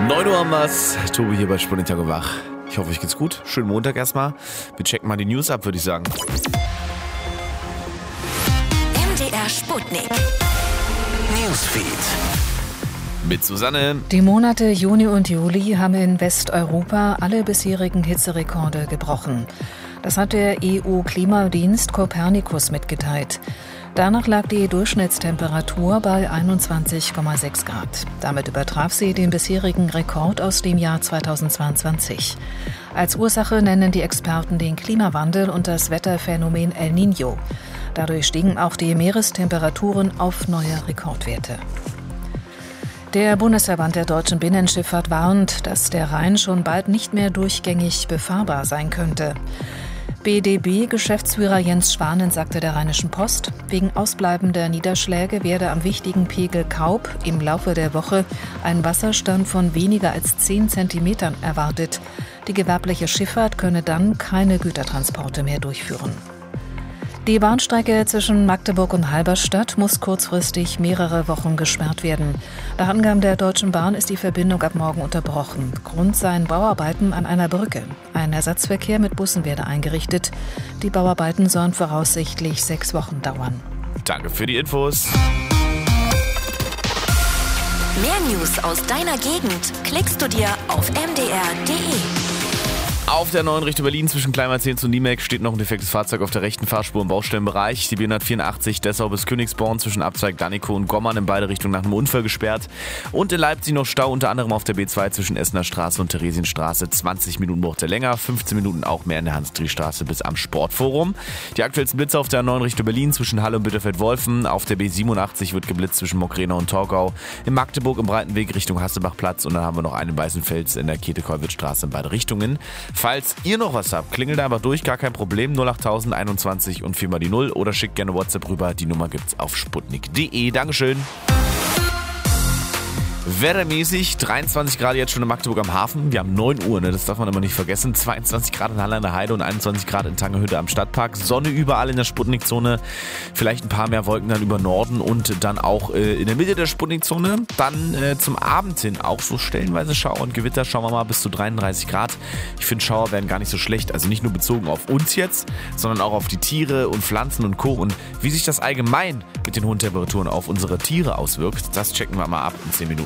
9 Uhr haben wir's. Tobi hier bei Sputnik Tag und Wach. Ich hoffe, euch geht's gut. Schönen Montag erstmal. Wir checken mal die News ab, würde ich sagen. MDR Sputnik Newsfeed Mit Susanne. Die Monate Juni und Juli haben in Westeuropa alle bisherigen Hitzerekorde gebrochen. Das hat der EU-Klimadienst Copernicus mitgeteilt. Danach lag die Durchschnittstemperatur bei 21,6 Grad. Damit übertraf sie den bisherigen Rekord aus dem Jahr 2022. Als Ursache nennen die Experten den Klimawandel und das Wetterphänomen El Niño. Dadurch stiegen auch die Meerestemperaturen auf neue Rekordwerte. Der Bundesverband der deutschen Binnenschifffahrt warnt, dass der Rhein schon bald nicht mehr durchgängig befahrbar sein könnte. BDB-Geschäftsführer Jens Schwanen sagte der Rheinischen Post, wegen ausbleibender Niederschläge werde am wichtigen Pegel Kaub im Laufe der Woche ein Wasserstand von weniger als 10 Zentimetern erwartet. Die gewerbliche Schifffahrt könne dann keine Gütertransporte mehr durchführen. Die Bahnstrecke zwischen Magdeburg und Halberstadt muss kurzfristig mehrere Wochen gesperrt werden. Nach Angaben der Deutschen Bahn ist die Verbindung ab morgen unterbrochen. Grund seien Bauarbeiten an einer Brücke. Ein Ersatzverkehr mit Bussen werde eingerichtet. Die Bauarbeiten sollen voraussichtlich 6 Wochen dauern. Danke für die Infos. Mehr News aus deiner Gegend klickst du dir auf mdr.de. Auf der 9 Richtung Berlin zwischen Kleinmarzehn und Niemek steht noch ein defektes Fahrzeug auf der rechten Fahrspur im Baustellenbereich. Die B184 Dessau bis Königsborn zwischen Abzweig Dannikow und Gommern in beide Richtungen nach einem Unfall gesperrt. Und in Leipzig noch Stau, unter anderem auf der B2 zwischen Essener Straße und Theresienstraße. 20 Minuten braucht er länger, 15 Minuten auch mehr in der Hans-Driesch-Straße bis am Sportforum. Die aktuellsten Blitze auf der 9 Richtung Berlin zwischen Halle und Bitterfeld-Wolfen. Auf der B87 wird geblitzt zwischen Mokrena und Torgau. In Magdeburg im Breitenweg Richtung Hassebachplatz. Und dann haben wir noch einen in Weißenfels in der Käthe-Kollwitz-Straße in beide Richtungen. Falls ihr noch was habt, klingelt einfach durch, gar kein Problem. 08000 21 und 4 mal die 0 oder schickt gerne WhatsApp rüber. Die Nummer gibt's auf sputnik.de. Dankeschön. Wettermäßig 23 Grad jetzt schon in Magdeburg am Hafen. Wir haben 9 Uhr, das darf man immer nicht vergessen. 22 Grad in Halle an der Heide und 21 Grad in Tangehütte am Stadtpark. Sonne überall in der Sputnikzone. Vielleicht ein paar mehr Wolken dann über Norden und dann auch in der Mitte der Sputnikzone. Dann zum Abend hin auch so stellenweise Schauer und Gewitter. Schauen wir mal bis zu 33 Grad. Ich finde, Schauer werden gar nicht so schlecht. Also nicht nur bezogen auf uns jetzt, sondern auch auf die Tiere und Pflanzen und Co. Und wie sich das allgemein mit den hohen Temperaturen auf unsere Tiere auswirkt, das checken wir mal ab in 10 Minuten.